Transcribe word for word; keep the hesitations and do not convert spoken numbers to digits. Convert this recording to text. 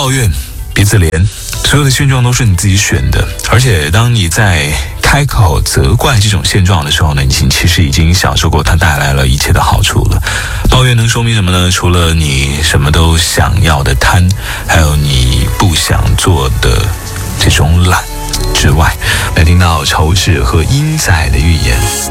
抱怨，别自怜，所有的现状都是你自己选的。而且当你在开口责怪这种现状的时候呢，你其实已经享受过它带来了一切的好处了。抱怨能说明什么呢？除了你什么都想要的贪，还有你不想做的这种懒之外，来听到仇视和鹰仔的预言。